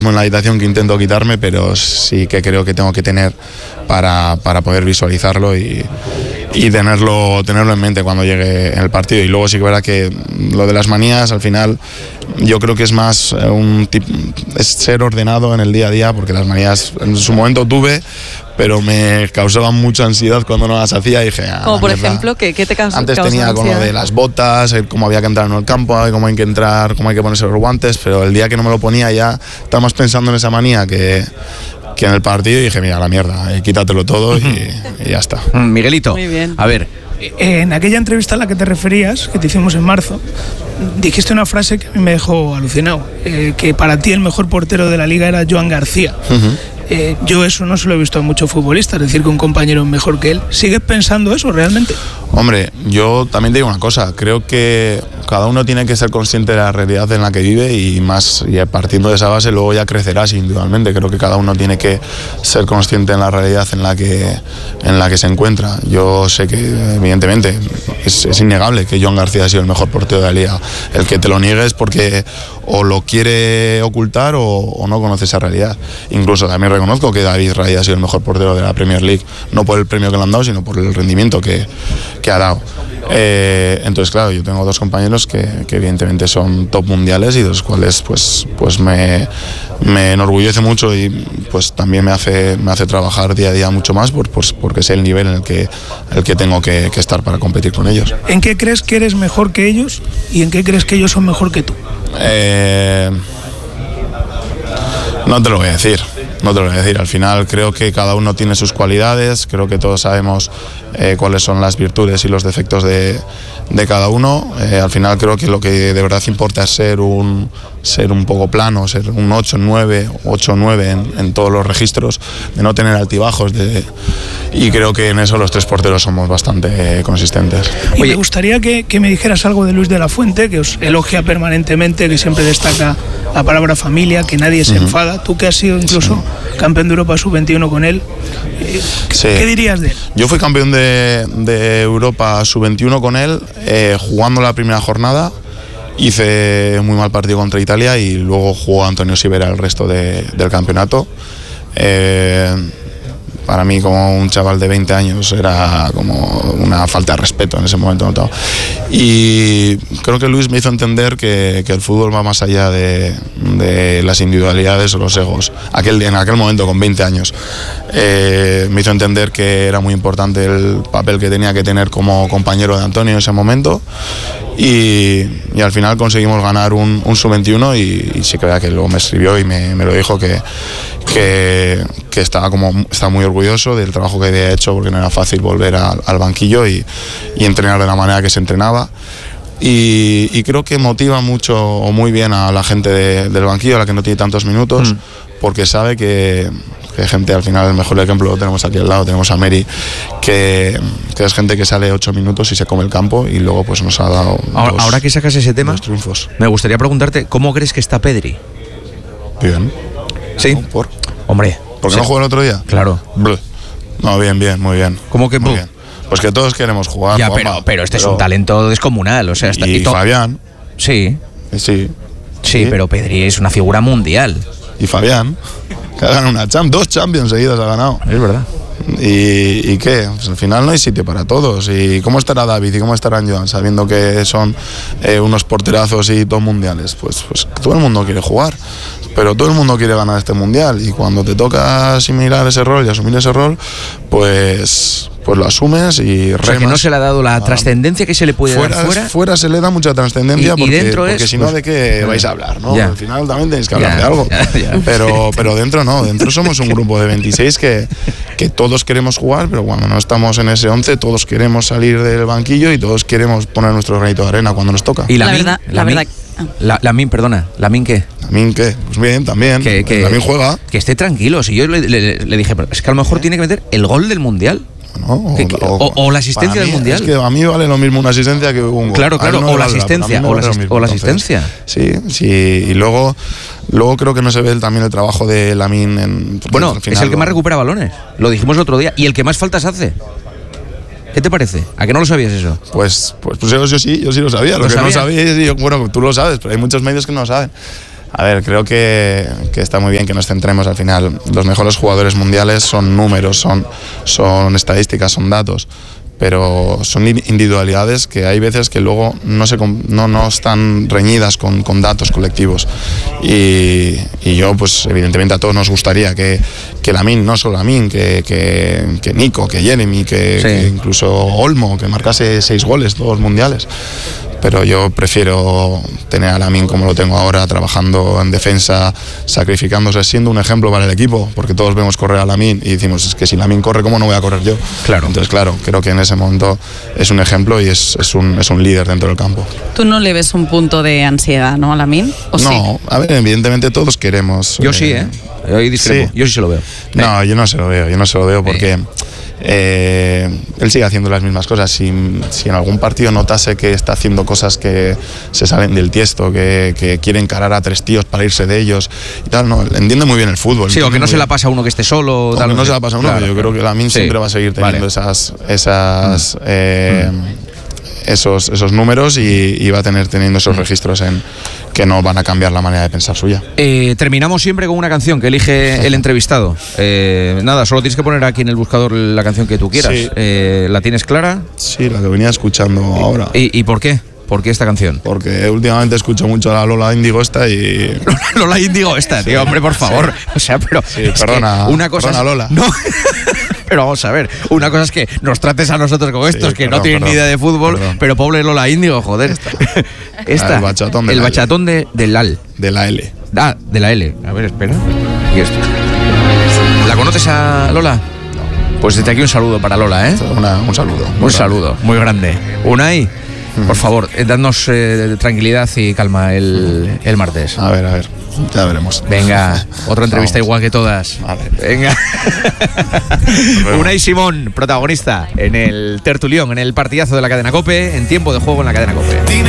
en la habitación que intento quitarme, pero sí que creo que tengo que tener para poder visualizarlo y tenerlo en mente cuando llegue en el partido. Y luego sí que verá que lo de las manías, al final, yo creo que es más es ser ordenado en el día a día, porque las manías en su momento tuve, pero me causaban mucha ansiedad cuando no las hacía y dije... Como por ejemplo, ¿qué te causaba? Antes tenía con lo de las botas, cómo había que entrar en el campo, cómo hay que entrar, cómo hay que ponerse los guantes, pero el día que no me lo ponía ya estaba más pensando en esa manía que en el partido y dije, mira, la mierda, quítatelo todo y ya está. Miguelito, muy bien. A ver. En aquella entrevista a la que te referías, que te hicimos en marzo, dijiste una frase que a mí me dejó alucinado, que para ti el mejor portero de la liga era Joan García. Yo eso no se lo he visto a muchos futbolistas, decir que un compañero es mejor que él. ¿Sigues pensando eso realmente? Hombre, yo también te digo una cosa, creo que cada uno tiene que ser consciente de la realidad en la que vive y partiendo de esa base luego ya crecerás individualmente. Creo que cada uno tiene que ser consciente en la realidad en la que se encuentra. Yo sé que evidentemente es innegable que Joan García ha sido el mejor portero de la liga. El que te lo niegue es porque o lo quiere ocultar o no conoce esa realidad. Incluso también reconozco que David Raya ha sido el mejor portero de la Premier League, no por el premio que le han dado, sino por el rendimiento que ha dado. Entonces, claro, yo tengo dos compañeros que evidentemente son top mundiales y de los cuales pues me enorgullece mucho y pues también me hace trabajar día a día mucho más porque sé el nivel en el que tengo que estar para competir con ellos. ¿En qué crees que eres mejor que ellos y en qué crees que ellos son mejor que tú? No te lo voy a decir. Al final creo que cada uno tiene sus cualidades, creo que todos sabemos cuáles son las virtudes y los defectos de cada uno. Al final creo que lo que de verdad importa es ser un poco plano, ser un 8-9 en todos los registros, de no tener altibajos. Y creo que en eso los tres porteros somos bastante consistentes. Y me gustaría que me dijeras algo de Luis de la Fuente, que os elogia permanentemente, que siempre destaca la palabra familia, que nadie se enfada. Tú que has sido incluso campeón de Europa Sub-21 con él, ¿qué dirías de él? Yo fui campeón de Europa Sub-21 con él, jugando la primera jornada. Hice muy mal partido contra Italia y luego jugó Antonio Sivera el resto del campeonato. Para mí, como un chaval de 20 años, era como una falta de respeto en ese momento. Y creo que Luis me hizo entender que el fútbol va más allá de las individualidades o los egos. En aquel momento, con 20 años, me hizo entender que era muy importante el papel que tenía que tener como compañero de Antonio en ese momento. Y al final conseguimos ganar un Sub-21 y sí que verdad que luego me escribió y me lo dijo que estaba muy orgulloso del trabajo que había hecho, porque no era fácil volver al banquillo y entrenar de la manera que se entrenaba. Y creo que motiva mucho o muy bien a la gente del banquillo, a la que no tiene tantos minutos, porque sabe que gente, al final el mejor ejemplo lo tenemos aquí al lado, tenemos a Mary, que es gente que sale 8 minutos y se come el campo y luego pues nos ha dado ahora que sacas ese tema, triunfos. Me gustaría preguntarte, ¿cómo crees que está Pedri? Bien. ¿Sí? ¿No? Hombre. ¿Por qué no jugó el otro día? Claro. No, bien, muy bien. ¿Cómo que muy bien? Pues que todos queremos jugar. Ya, pero es un talento descomunal, o sea, y Fabián. Sí, Sí, pero Pedri es una figura mundial. Y Fabián, que ha ganado dos Champions seguidas ha ganado. Es verdad. ¿Y qué? Pues al final no hay sitio para todos. ¿Y cómo estará David y cómo estará Joan, sabiendo que son unos porterazos y dos mundiales? Pues todo el mundo quiere jugar, pero todo el mundo quiere ganar este mundial. Y cuando te toca asimilar ese rol y asumir ese rol, pues lo asumes y remas. O sea, que no se le ha dado la trascendencia que se le puede dar fuera. Fuera se le da mucha trascendencia porque si no, ¿de qué vais a hablar? ¿No? Al final también tenéis que hablar de algo. Pero dentro no, dentro somos un grupo de 26 que todos queremos jugar, pero cuando no estamos en ese 11, todos queremos salir del banquillo y todos queremos poner nuestro granito de arena cuando nos toca. ¿Y Lamine qué? ¿Lamine qué? Pues bien, también. Lamine juega. Que esté tranquilo. Si yo le dije, pero es que a lo mejor tiene que meter el gol del Mundial. ¿No? O la asistencia del Mundial. Es que a mí vale lo mismo una asistencia que un gol. Claro, o la asistencia. O la asistencia. Sí. Y luego creo que no se ve también el trabajo de Lamine. Bueno, es el que más recupera balones. Lo dijimos el otro día. Y el que más faltas hace. ¿Qué te parece? ¿A qué no lo sabías eso? Pues yo sí lo sabía. Lo que no sabía, bueno, tú lo sabes, pero hay muchos medios que no lo saben. A ver, creo que está muy bien que nos centremos al final. Los mejores jugadores mundiales son números, son estadísticas, son datos, pero son individualidades que hay veces que luego no están reñidas con datos colectivos. Y yo, pues evidentemente a todos nos gustaría que Lamine, no solo Lamine, que Nico, que Jeremy, que incluso Olmo, que marcase 6 goles todos mundiales. Pero yo prefiero tener a Lamine como lo tengo ahora, trabajando en defensa, sacrificándose, siendo un ejemplo para el equipo, porque todos vemos correr a Lamine y decimos, es que si Lamine corre, ¿cómo no voy a correr yo? Claro. Entonces, claro, creo que en ese momento es un ejemplo y es un líder dentro del campo. ¿Tú no le ves un punto de ansiedad, no, a Lamine? No, sí? A ver, evidentemente todos queremos. Yo sí, Hoy discrepo. Sí. Yo sí se lo veo. No, yo no se lo veo porque... él sigue haciendo las mismas cosas. Si en algún partido notase que está haciendo cosas que se salen del tiesto, que quiere encarar a 3 tíos para irse de ellos y tal, no, entiende muy bien el fútbol. Sí, o que no se la pasa a uno que esté solo. Tal, no se la pasa a uno, claro, yo creo que Lamine siempre va a seguir teniendo esos números y va a teniendo esos registros que no van a cambiar la manera de pensar suya. Terminamos siempre con una canción que elige el entrevistado. Nada, solo tienes que poner aquí en el buscador la canción que tú quieras. Sí. ¿La tienes clara? Sí, la que venía escuchando ahora. ¿Y por qué? ¿Por qué esta canción? Porque últimamente escucho mucho a la Lola Índigo esta y... Lola Índigo esta, tío, hombre, por favor. Sí. O sea, pero... Sí, perdona, una cosa perdona, Lola. No... Pero vamos a ver, una cosa es que nos trates a nosotros como estos, que no tienen ni idea de fútbol, pero pobre Lola Índigo, joder. Esta. El bachatón del LAL. De la L. Ah, de la L. A ver, espera. ¿Y esto? ¿La conoces a Lola? Pues desde aquí un saludo para Lola, ¿eh? Un saludo. Un saludo, muy grande. Unai, por favor, dadnos tranquilidad y calma el martes. A ver, ya veremos. Venga, otra entrevista igual que todas. Vale. Venga. Unai Simón, protagonista en el tertulión, en el partidazo de la cadena COPE, en Tiempo de Juego en la cadena COPE.